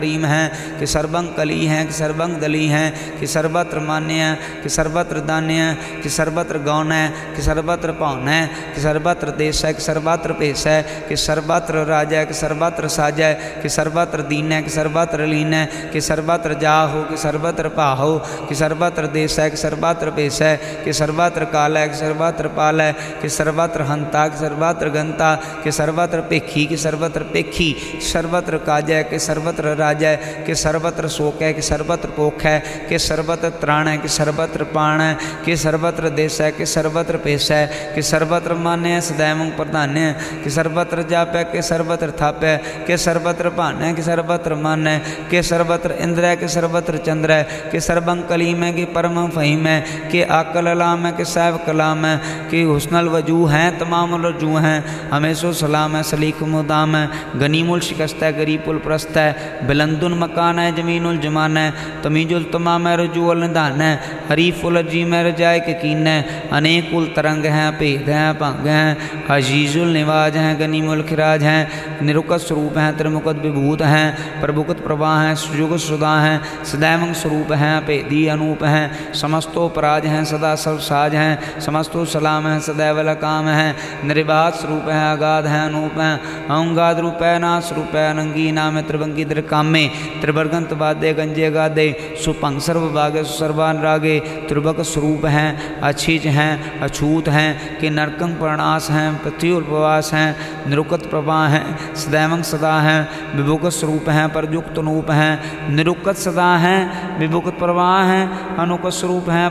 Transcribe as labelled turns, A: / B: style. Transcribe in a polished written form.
A: करीम हैं कि सर्वंग कली हैं कि सर्वंग दली हैं कि सर्वत्र मान्य हैं कि सर्वत्र दान्य हैं कि सर्वत्र गौण है कि सर्वत्र पौन है कि सर्वत्र देश है कि सर्वत्र पेश है कि सर्वत्र राज है कि सर्वत्र साज है कि सर्वत्र दीन है कि सर्वत्र लीन है कि सर्वत्र जाहो कि सर्वत्र पाहो कि सर्वत्र देश है कि सर्वत्र पेश है कि सर्वत्र काल है कि सर्वत्र पाल है कि सर्वत्र हंता कि सर्वत्र गंता कि सर्वत्र पेखी कि सर्वत्र पेखी सर्वत्र काज है कि सर्वत्र राज है कि सर्वत्र शोक है कि सर्वत्र पोख है कि सर्वत्र त्राण है कि सर्वत्र पाण है कि सर्वत्र देश है कि सर्वत्र पेश है कि सर्वत्र मान्य है सदैव प्रधान्य है कि सर्वत्र जाप है कि सर्वत्र थाप है कि सर्वत्र भान है कि सर्वत्र मन है कि सर्वत्र इंद्र है कि सर्वत्र चंद्र है कि सर्वं कलीम है कि परम फहीम है कि आकल अलाम है कि साहब कलाम है कि हुस्नल वजू हैं तमाम रजू हैं हमेशा सलाम है सलीक मुदाम है गनीमुल शिकस्त है गरीबुल प्रस्त है बिलंदुन मकान है जमीनुल जमान है तमीजुल तमाम है रजूल निधान है हरीफुल अजीम है रजाए के कीन है अनेकुल तरंग हैं भेद हैं भंग हैं अजीजुल निवाज हैं गनीमुल खिराज हैं निरुकत स्वरूप हैं त्रिमुकत विभूत हैं प्रभुकत प्रवाह हैं सुजुग सुधा हैं सदैव स्वरूप हैं भेदी अनूप हैं समस्तो पराज हैं सदा सब साज हैं समस्तो सलाम हैं सदैव लकाम हैं निर्बाध स्वरूप हैं अगाध हैं अनूप हैं अहंगाद रूप है नाथ स्वरूप है अनंगी नाम है त्रिभंगी त्रिकामे त्रिवर्गंत वादे गंजे गादे सुपंग सर्वभागे सुसर्वान रागे त्रिभक स्वरूप हैं अच्छीज हैं अछूत हैं कि नरकंग प्रणास हैं पृथ्वी उपवास हैं निरुकत प्रभा हैं सदैवंग सदा हैं विभुकत स्वरूप हैं परयुक्त अनूप हैं निरुकत सदा हैं विभुकत प्रवाह हैं अनुकत स्वरूप हैं